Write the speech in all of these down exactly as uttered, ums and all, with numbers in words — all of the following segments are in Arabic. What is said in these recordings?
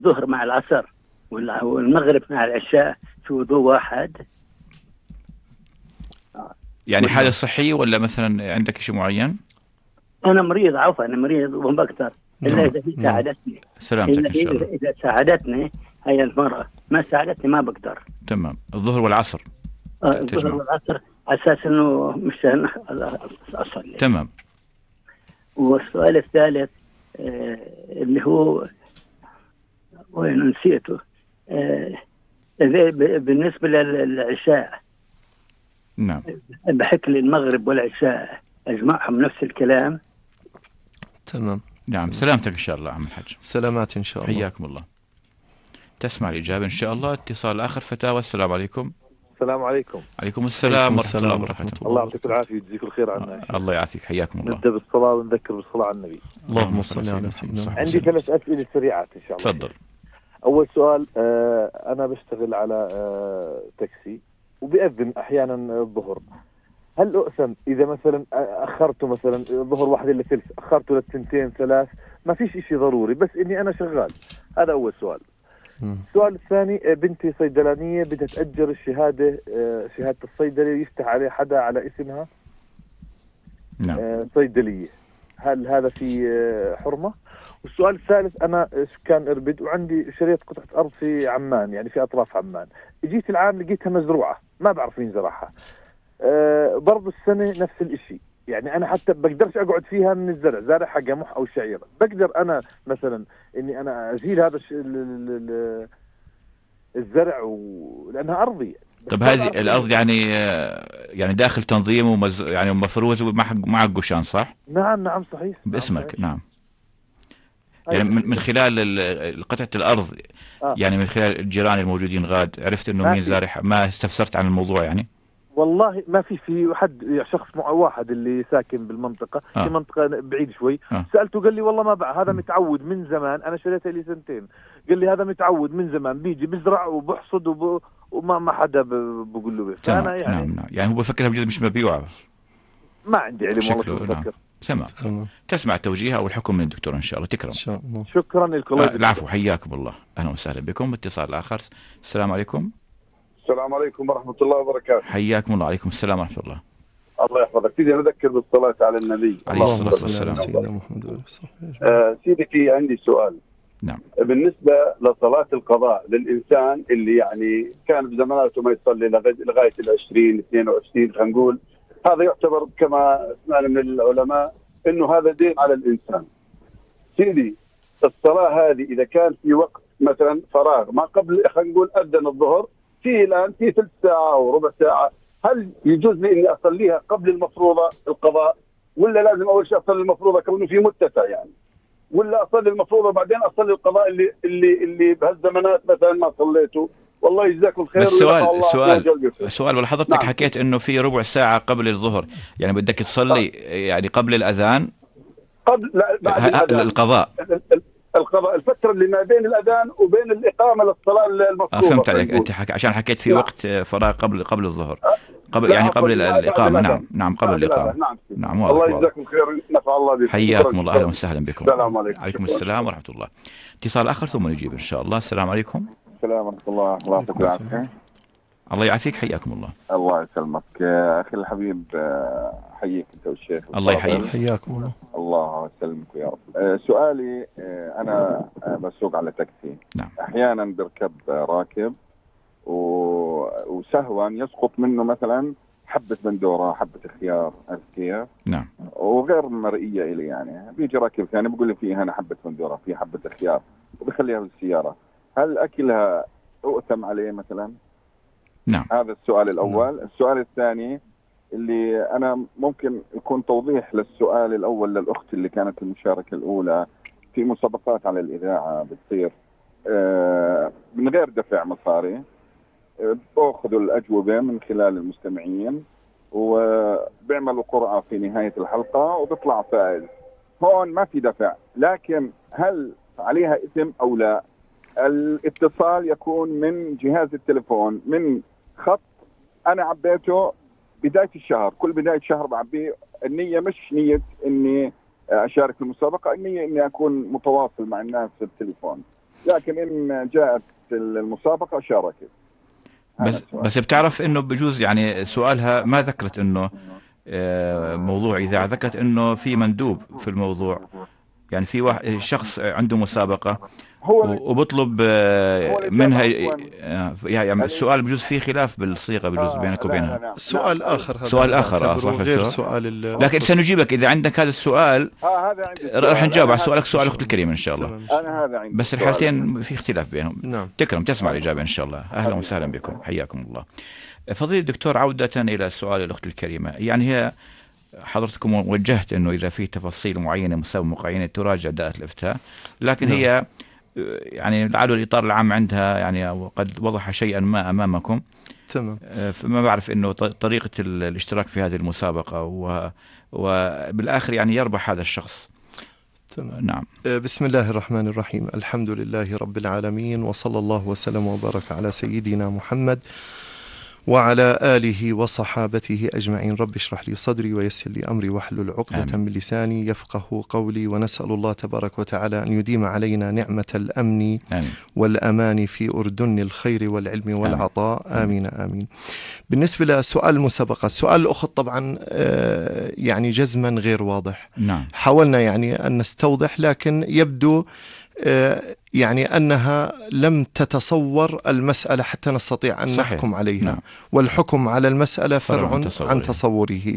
الظهر مع العصر والمغرب مع العشاء في وضوء واحد؟ يعني حالة صحية ولا مثلا عندك شيء معين؟ أنا مريض، عفوا أنا مريض وما بقدر إلا إذا هي ساعدتني. سلامتك إن شاء الله. إذا ساعدتني هي المرأة، ما ساعدتني ما بقدر. تمام. الظهر والعصر آه الظهر والعصر على أساس إنه مش أصلي. تمام. والسؤال الثالث آه اللي هو وين نسيته، آه بالنسبة للعشاء. نعم. بحكي المغرب والعشاء أجمعهم نفس الكلام. تمام. نعم. سلامتك إن شاء الله عم الحاج. سلامات إن شاء الله. حياكم الله. تسمع الإجابة إن شاء الله. اتصال آخر فتاوى. السلام عليكم. السلام عليكم. عليكم السلام ورحمة الله وبركاته. الله يعطيك العافية ويجزيك الخير عنا. آه. الله يعافيك. حياكم الله. نبدأ بالصلاة ونذكر بالصلاة على النبي. اللهم صل على سيدنا. عندي ثلاث أسئلة سريعات إن شاء الله. تفضل. أول سؤال، آه أنا بشتغل على آه تاكسي وبيأذن أحيانا الظهر، هل أقسم إذا مثلا أخرته مثلا ظهر واحد إلا ثلث أخرته للتنتين ثلاث، ما فيش إشي ضروري بس إني أنا شغال؟ هذا أول سؤال. السؤال الثاني، بنتي صيدلانية بدها تأجر الشهادة، شهادة الصيدلة يفتح عليه حدا على اسمها. نعم. صيدلية، هل هذا في حرمة؟ والسؤال الثالث، أنا سكان إربد وعندي شريت قطعة أرض في عمان، يعني في أطراف عمان، جيت العام لقيتها مزروعة ما بعرف مين زرعها. أه برضو السنة نفس الاشي، يعني انا حتى بقدرش اقعد فيها من الزرع، زارعها قمح او شعير، بقدر انا مثلا اني انا ازيل هذا الزرع و... لانها ارضي. طب هذه الارض يعني يعني داخل تنظيم ومز... يعني مفروز ومع مع قشان صح؟ نعم نعم صحيح. باسمك. صحيح. نعم. يعني من من خلال قطعة الارض آه. يعني من خلال الجيران الموجودين غاد عرفت انه مين زارعها؟ ما استفسرت عن الموضوع يعني؟ والله ما في في حد شخص واحد اللي ساكن بالمنطقة آه. في منطقة بعيد شوي آه. سألته قال لي والله ما بقى، هذا متعود من زمان، أنا شريته لي سنتين، قال لي هذا متعود من زمان بيجي بزرع وبحصد وب... وما ما حدا بقول له. فأنا يعني نعم نعم يعني هو بفكرها بجد مش مبيوعة. ما عندي علم والله شو بفكر. نعم. تمام. تسمع التوجيه أو الحكم من الدكتور إن شاء الله. تكرم. شكرا لكم. آه العفو. حياكم الله. أهلا وسهلا بكم. اتصال آخر. السلام عليكم. السلام عليكم ورحمة الله وبركاته. حياكم الله. عليكم السلام ورحمة الله. الله يحفظك. سيدي نذكر بالصلاة على النبي عليه الصلاة والسلام. سيدنا محمد. آه سيدي في عندي سؤال. نعم. بالنسبة لصلاة القضاء للإنسان اللي يعني كان بزماناته ما يصلي لغاية العشرين اثنين وعشرين خلينا نقول، هذا يعتبر كما سمعنا من العلماء إنه هذا دين على الإنسان. سيدي الصلاة هذه إذا كان في وقت مثلا فراغ ما قبل خلينا نقول أذن الظهر، في الآن في ثلث ساعة أو ربع ساعة، هل يجوز لي إني أصليها قبل المفروضة القضاء، ولا لازم أول شيء أصلي المفروضة كونه في متسع يعني، ولا أصلي المفروضة بعدين أصلي القضاء اللي اللي اللي بهالزمانات مثلا ما صليته؟ والله يجزاكم الخير. بس سؤال سؤال سؤال ولا حضرتك نعم. حكيت إنه في ربع ساعة قبل الظهر، يعني بدك تصلي يعني قبل الأذان قبل لا بعد الأذان. القضاء القضاء الفترة اللي ما بين الأذان وبين الإقامة للصلاة المفروضة. فهمت عليك. أنت حك... عشان حكيت في نعم. وقت فراغ قبل قبل الظهر قبل يعني قبل الإقامة. نعم نعم قبل الإقامة. نعم نعم. الله يجزاكم خير. نفع الله بكم. حياكم الله. أهلا وسهلا بكم. السلام عليكم. عليكم السلام ورحمة الله. اتصال آخر ثم نجيب إن شاء الله. السلام عليكم. السلام ورحمة الله. الله يعطيك العافية. الله يعافيك. حياكم الله. الله يسلمك أخي الحبيب. حييك أنت والشيخ. الله يحييك. حياكم الله. الله يسلمك يا رب. سؤالي، أنا بسوق على تاكسي. نعم. أحيانا بركب راكب وسهوا يسقط منه مثلا حبة بندورة حبة خيار، عرفت كيف؟ نعم. وغير مرئية إلي، يعني بيجي راكب ثاني بيقول لي في هنا حبة بندورة في حبة خيار وبخليها بالسيارة، هل أكلها أؤثم عليه مثلا؟ نعم. هذا السؤال الأول. نعم. السؤال الثاني اللي أنا ممكن يكون توضيح للسؤال الأول للأخت اللي كانت المشاركة الأولى في مسابقات على الإذاعة بتصير آه من غير دفع مصاري، بأخذوا الأجوبة من خلال المستمعين وبيعملوا قرعة في نهاية الحلقة وبيطلع فائز. هون ما في دفع، لكن هل عليها إثم أو لا؟ الاتصال يكون من جهاز التليفون من خط أنا عبيته بداية الشهر، كل بداية شهر بعبيه. النية مش نية إني أشارك في المسابقة، النية إني أكون متواصل مع الناس في التليفون. لكن إن جاءت المسابقة شاركت. بس بس بتعرف انه بجوز يعني سؤالها ما ذكرت انه موضوع اذاعه، ذكرت انه في مندوب في الموضوع، يعني في واحد شخص عنده مسابقه وبطلب منها يعني السؤال بجوز فيه خلاف بالصيغه بجوز بينك وبينها. سؤال اخر هذا، سؤال اخر اه غير سؤال، لكن سنجيبك اذا عندك هذا السؤال. اه هذا عندي راح نجاوب على سؤالك سؤال اخت الكريمه ان شاء الله. انا هذا عندي بس الحالتين في اختلاف بينهم. نعم. تكرم تسمع الاجابه ان شاء الله. اهلا وسهلا بكم، حياكم الله. فضيلة الدكتور، عودة إلى سؤال الأخت الكريمة، يعني هي حضرتكم وجهت أنه إذا في تفاصيل معينة مساومة معينة تراجع دائرة الإفتاء، لكن نعم. هي يعني لعله الإطار العام عندها يعني وقد وضح شيئا ما أمامكم. تمام. فما بعرف أنه طريقة الاشتراك في هذه المسابقة وبالآخر يعني يربح هذا الشخص. تمام. نعم. بسم الله الرحمن الرحيم، الحمد لله رب العالمين، وصلى الله وسلم وبارك على سيدنا محمد وعلى آله وصحابته أجمعين. رب اشرح لي صدري ويسر لي أمري واحلل عقدة من لساني يفقه قولي. ونسأل الله تبارك وتعالى أن يديم علينا نعمة الأمن آمين. والأمان في أردن الخير والعلم والعطاء آمين آمين. بالنسبة لسؤال المسابقات، سؤال الأخت طبعا يعني جزما غير واضح. نعم. حاولنا يعني أن نستوضح، لكن يبدو يعني أنها لم تتصور المسألة حتى نستطيع أن صحيح. نحكم عليها. نعم. والحكم على المسألة فرع عن تصوره, عن تصوره.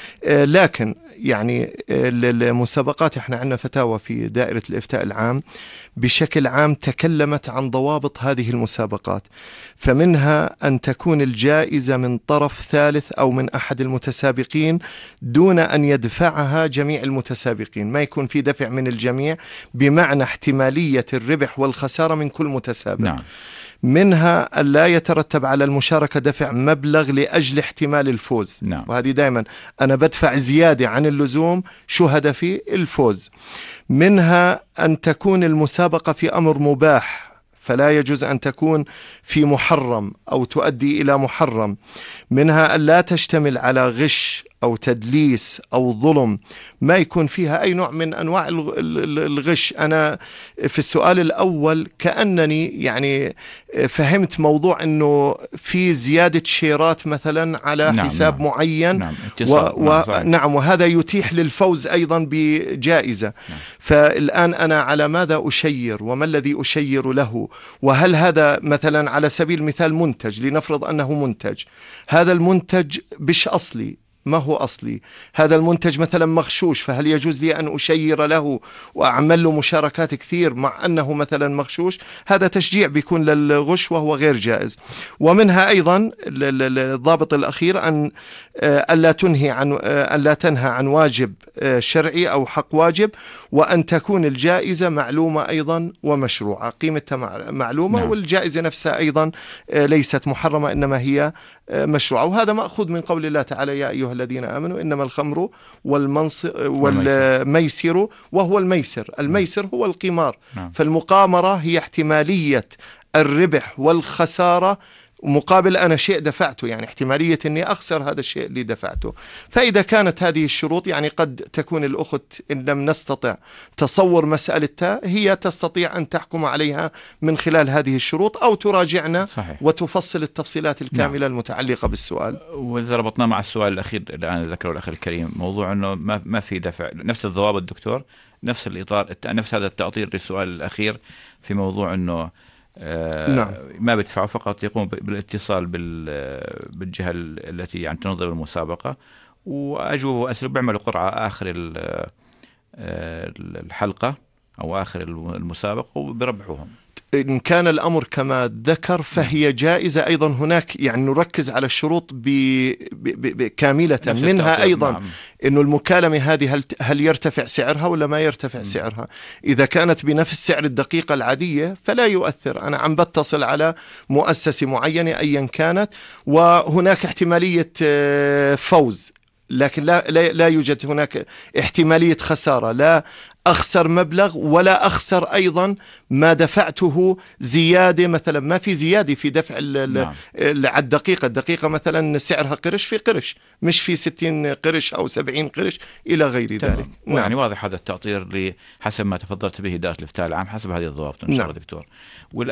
لكن يعني المسابقات، احنا عندنا فتاوى في دائرة الإفتاء العام بشكل عام تكلمت عن ضوابط هذه المسابقات، فمنها أن تكون الجائزة من طرف ثالث أو من أحد المتسابقين دون أن يدفعها جميع المتسابقين، ما يكون في دفع من الجميع، بمعنى احتمالية الربح والخسارة من كل متسابق. نعم. منها أن لا يترتب على المشاركة دفع مبلغ لأجل احتمال الفوز. نعم. وهذه دائما أنا بدفع زيادة عن اللزوم، شو هدفي؟ الفوز. منها أن تكون المسابقة في أمر مباح، فلا يجوز أن تكون في محرم أو تؤدي إلى محرم. منها أن لا تشتمل على غش أو تدليس أو ظلم، ما يكون فيها أي نوع من أنواع الغش. أنا في السؤال الأول كأنني يعني فهمت موضوع أنه في زيادة شيرات مثلا على نعم حساب نعم معين. نعم. و... و... نعم وهذا يتيح للفوز أيضا بجائزة. نعم. فالآن أنا على ماذا أشير وما الذي أشير له؟ وهل هذا مثلا على سبيل المثال منتج، لنفرض أنه منتج، هذا المنتج بش أصلي، ما هو أصلي؟ هذا المنتج مثلا مغشوش، فهل يجوز لي أن أشير له وأعمل له مشاركات كثير مع أنه مثلا مغشوش؟ هذا تشجيع بيكون للغش وهو غير جائز. ومنها أيضا الضابط الأخير أن ألا تنهي عن ألا تنهى عن واجب شرعي أو حق واجب، وأن تكون الجائزة معلومة أيضا ومشروعة، قيمتها معلومة. نعم. والجائزة نفسها أيضا ليست محرمة إنما هي مشروعة. وهذا مأخوذ من قول الله تعالى: يا أيها الذين آمنوا إنما الخمر والميسر، وهو الميسر الميسر هو القمار. نعم. فالمقامرة هي احتمالية الربح والخسارة مقابل أنا شيء دفعته، يعني احتمالية أني أخسر هذا الشيء اللي دفعته. فإذا كانت هذه الشروط، يعني قد تكون الأخت إن لم نستطع تصور مسألتها، هي تستطيع أن تحكم عليها من خلال هذه الشروط، أو تراجعنا صحيح. وتفصل التفصيلات الكاملة. نعم. المتعلقة بالسؤال. وإذا ربطنا مع السؤال الأخير الآن ذكره الأخ الكريم، موضوع أنه ما ما في دفع، نفس الضوابط دكتور، نفس الإطار، نفس هذا التأطير للسؤال الأخير في موضوع أنه آه نعم. ما بيدفعوا، فقط يقوم بالاتصال بالجهة التي يعني تنظم المسابقة، وأجوا وأسروا بيعملوا قرعة آخر الحلقة أو آخر المسابقة وبيربحوهم. إن كان الأمر كما ذكر فهي جائزة أيضا. هناك يعني نركز على الشروط ب... ب... ب... كاملة. منها أيضا نعم. إنه المكالمة هذه هل... هل يرتفع سعرها ولا ما يرتفع م. سعرها؟ إذا كانت بنفس سعر الدقيقة العادية فلا يؤثر، أنا عم بتصل على مؤسسة معينة أيا كانت، وهناك احتمالية فوز لكن لا, لا لا يوجد هناك احتمالية خسارة، لا أخسر مبلغ ولا أخسر أيضا ما دفعته زيادة، مثلا ما في زيادة في دفع نعم. على الدقيقة، الدقيقة مثلا سعرها قرش في قرش، مش في ستين قرش أو سبعين قرش إلى غير تمام. ذلك نعم. يعني واضح هذا التأطير حسب ما تفضلت به إدارة الإفتاء العام حسب هذه الضوابط إن شاء الله. نعم. دكتور.